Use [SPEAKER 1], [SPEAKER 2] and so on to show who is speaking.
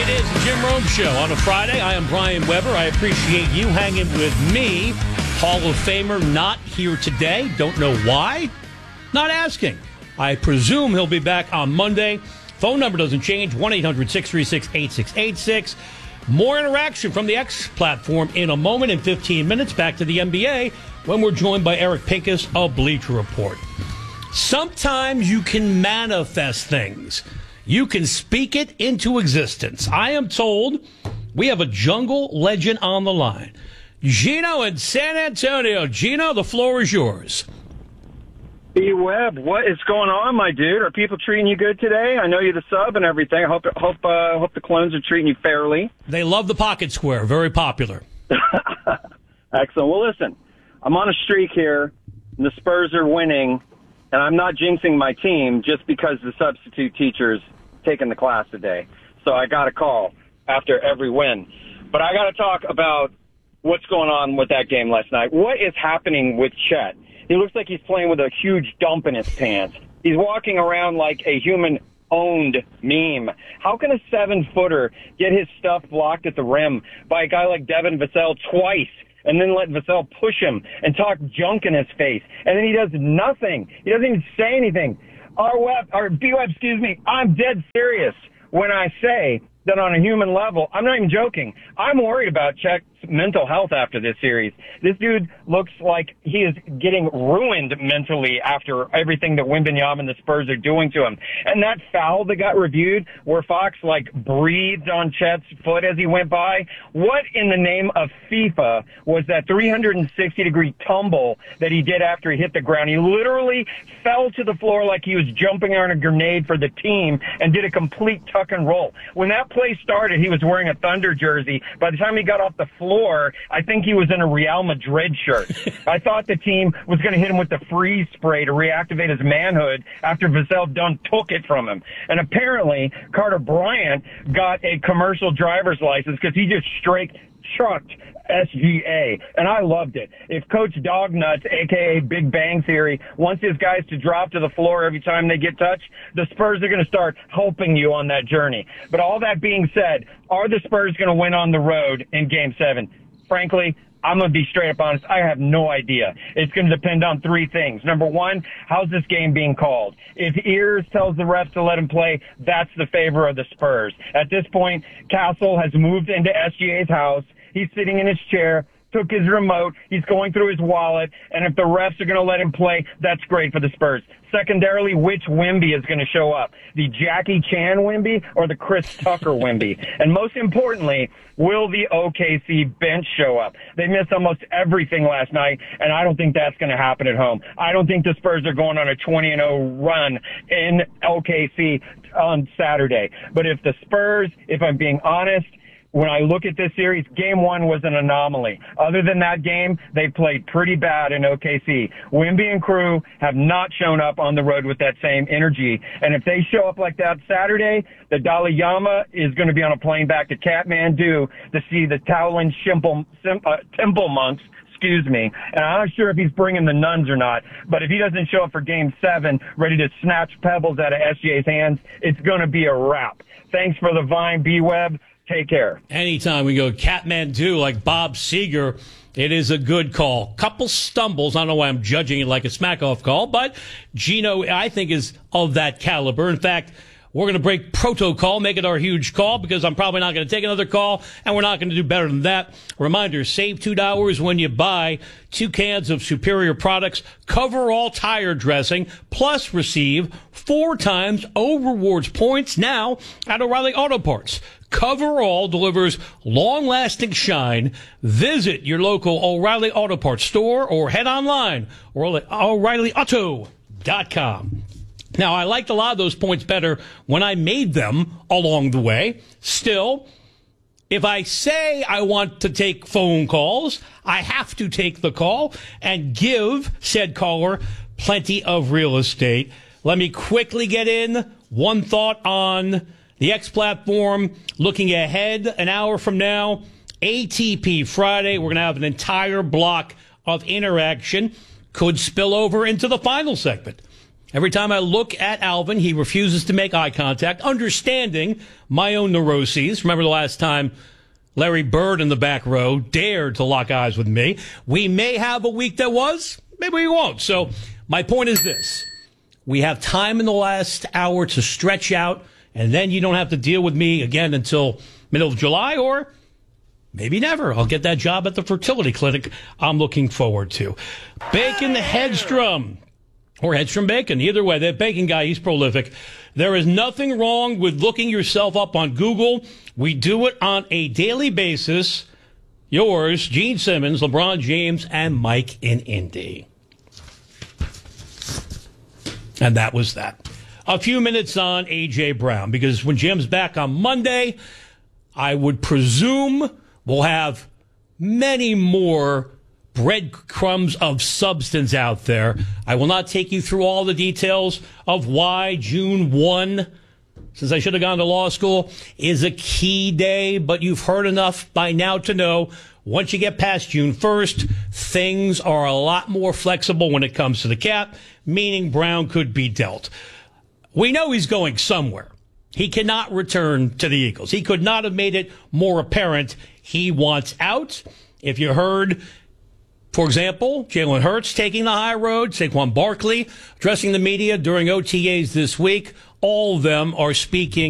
[SPEAKER 1] It is the Jim Rome Show on a Friday. I am Brian Weber. I appreciate you hanging with me. Hall of Famer not here today. Don't know why. Not asking. I presume he'll be back on Monday. Phone number doesn't change. 1-800-636-8686. More interaction from the X platform in a moment. In 15 minutes, back to the NBA when we're joined by Eric Pincus of Bleacher Report. Sometimes you can manifest things. You can speak it into existence. I am told we have a jungle legend on the line. Gino in San Antonio. Gino, the floor is yours.
[SPEAKER 2] B-Web, what is going on, my dude? Are people treating you good today? I know you're the sub and everything. I hope the clones are treating you fairly.
[SPEAKER 1] They love the pocket square. Very popular.
[SPEAKER 2] Excellent. Well, listen, I'm on a streak here, and the Spurs are winning, and I'm not jinxing my team just because the substitute teacher's taking the class today. So I got a call after every win. But I got to talk about what's going on with that game last night. What is happening with Chet? He looks like he's playing with a huge dump in his pants. He's walking around like a human-owned meme. How can a 7-footer get his stuff blocked at the rim by a guy like Devin Vassell twice and then let Vassell push him and talk junk in his face? And then he does nothing. He doesn't even say anything. B-Web, excuse me, I'm dead serious when I say that on a human level, I'm not even joking. I'm worried about Chet's mental health after this series. This dude looks like he is getting ruined mentally after everything that Wembanyama and the Spurs are doing to him. And that foul that got reviewed where Fox, breathed on Chet's foot as he went by, what in the name of FIFA was that 360-degree tumble that he did after he hit the ground? He literally fell to the floor like he was jumping on a grenade for the team and did a complete tuck and roll. When that play started, he was wearing a Thunder jersey. By the time he got off the floor, I think he was in a Real Madrid shirt. I thought the team was going to hit him with the freeze spray to reactivate his manhood after Vassell done took it from him. And apparently, Carter Bryant got a commercial driver's license because he just straight chucked SGA, and I loved it. If Coach Dognuts, a.k.a. Big Bang Theory, wants his guys to drop to the floor every time they get touched, the Spurs are going to start helping you on that journey. But all that being said, are the Spurs going to win on the road in Game 7? Frankly, I'm going to be straight up honest. I have no idea. It's going to depend on three things. Number one, how's this game being called? If Ears tells the refs to let him play, that's the favor of the Spurs. At this point, Castle has moved into SGA's house. He's sitting in his chair, took his remote, he's going through his wallet, and if the refs are going to let him play, that's great for the Spurs. Secondarily, which Wemby is going to show up? The Jackie Chan Wemby or the Chris Tucker Wemby? And most importantly, will the OKC bench show up? They missed almost everything last night, and I don't think that's going to happen at home. I don't think the Spurs are going on a 20-0 run in OKC on Saturday. But if the Spurs, if I'm being honest, when I look at this series, Game 1 was an anomaly. Other than that game, they played pretty bad in OKC. Wemby and crew have not shown up on the road with that same energy. And if they show up like that Saturday, the Dalai Lama is going to be on a plane back to Kathmandu to see the Shaolin Temple monks. Excuse me. And I'm not sure if he's bringing the nuns or not, but if he doesn't show up for Game 7, ready to snatch pebbles out of SGA's hands, it's going to be a wrap. Thanks for the Vine, B-Web. Take care.
[SPEAKER 1] Anytime we go Kathmandu like Bob Seger, it is a good call. Couple stumbles. I don't know why I'm judging it like a smack-off call, but Gino, I think, is of that caliber. In fact, we're going to break protocol, make it our huge call, because I'm probably not going to take another call, and we're not going to do better than that. Reminder, save $2 when you buy 2 cans of Superior Products Coverall Tire Dressing, plus receive 4 times O Rewards points now at O'Reilly Auto Parts. Coverall delivers long-lasting shine. Visit your local O'Reilly Auto Parts store or head online or O'ReillyAuto.com. Now, I liked a lot of those points better when I made them along the way. Still, if I say I want to take phone calls, I have to take the call and give said caller plenty of real estate. Let me quickly get in one thought on the X platform. Looking ahead an hour from now, ATP Friday, we're going to have an entire block of interaction. Could spill over into the final segment. Every time I look at Alvin, he refuses to make eye contact, understanding my own neuroses. Remember the last time Larry Bird in the back row dared to lock eyes with me? We may have a week that was, maybe we won't. So my point is this. We have time in the last hour to stretch out, and then you don't have to deal with me again until middle of July, or maybe never. I'll get that job at the fertility clinic I'm looking forward to. Bacon Hedstrom. Or Hedstrom Bacon. Either way, that bacon guy, he's prolific. There is nothing wrong with looking yourself up on Google. We do it on a daily basis. Yours, Gene Simmons, LeBron James, and Mike in Indy. And that was that. A few minutes on A.J. Brown, because when Jim's back on Monday, I would presume we'll have many more breadcrumbs of substance out there. I will not take you through all the details of why June 1, since I should have gone to law school, is a key day, but you've heard enough by now to know once you get past June 1st, things are a lot more flexible when it comes to the cap, meaning Brown could be dealt. We know he's going somewhere. He cannot return to the Eagles. He could not have made it more apparent he wants out. If you heard, for example, Jalen Hurts taking the high road, Saquon Barkley addressing the media during OTAs this week, all of them are speaking